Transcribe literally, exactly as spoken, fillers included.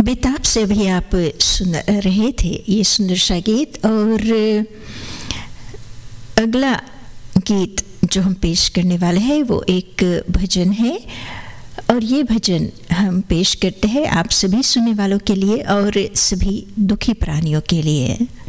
बेताब से भी आप सुन रहे थे ये सुंदर सा गीत। और अगला गीत जो हम पेश करने वाले हैं वो एक भजन है, और ये भजन हम पेश करते हैं आप सभी सुनने वालों के लिए और सभी दुखी प्राणियों के लिए।